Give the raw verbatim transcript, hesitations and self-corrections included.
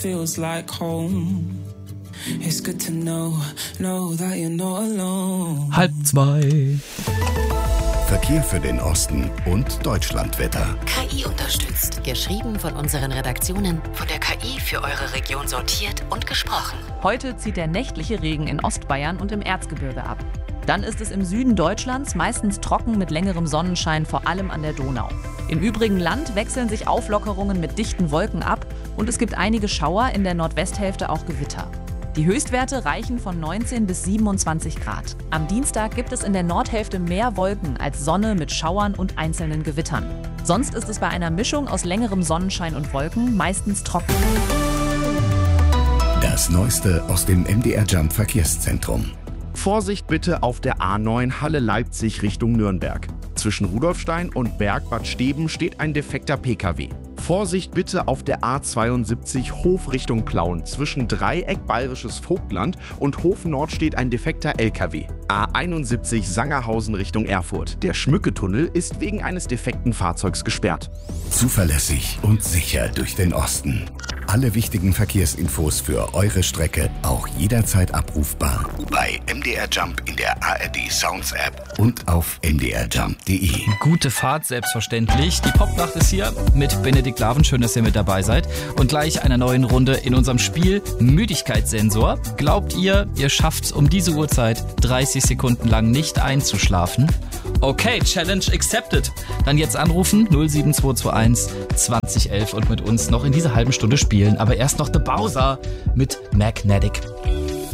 feels like home. It's good to know, know that you're not alone. Halb zwei. Verkehr für den Osten und Deutschlandwetter. K I unterstützt. Geschrieben von unseren Redaktionen, von der K I für eure Region sortiert und gesprochen. Heute zieht der nächtliche Regen in Ostbayern und im Erzgebirge ab. Dann ist es im Süden Deutschlands meistens trocken mit längerem Sonnenschein, vor allem an der Donau. Im übrigen Land wechseln sich Auflockerungen mit dichten Wolken ab und es gibt einige Schauer, in der Nordwesthälfte auch Gewitter. Die Höchstwerte reichen von neunzehn bis siebenundzwanzig Grad. Am Dienstag gibt es in der Nordhälfte mehr Wolken als Sonne mit Schauern und einzelnen Gewittern. Sonst ist es bei einer Mischung aus längerem Sonnenschein und Wolken meistens trocken. Das Neueste aus dem M D R Jump Verkehrszentrum. Vorsicht bitte auf der A neun Halle-Leipzig Richtung Nürnberg. Zwischen Rudolfstein und Berg-Bad Steben steht ein defekter P K W. Vorsicht bitte auf der A zweiundsiebzig Hof Richtung Plauen. Zwischen Dreieck Bayerisches Vogtland und Hof Nord steht ein defekter L K W. A einundsiebzig Sangerhausen Richtung Erfurt. Der Schmücketunnel ist wegen eines defekten Fahrzeugs gesperrt. Zuverlässig und sicher durch den Osten. Alle wichtigen Verkehrsinfos für eure Strecke auch jederzeit abrufbar bei M D R Jump in der A R D Sounds App und auf m d r jump punkt d e. Gute Fahrt, selbstverständlich. Die Popnacht ist hier mit Benedikt Laven. Schön, dass ihr mit dabei seid. Und gleich einer neuen Runde in unserem Spiel Müdigkeitssensor. Glaubt ihr, ihr schafft um diese Uhrzeit dreißig Sekunden lang nicht einzuschlafen? Okay, Challenge accepted. Dann jetzt anrufen null sieben zwei zwei eins zwanzig elf und mit uns noch in dieser halben Stunde spielen. Aber erst noch The Bowser mit Magnetic.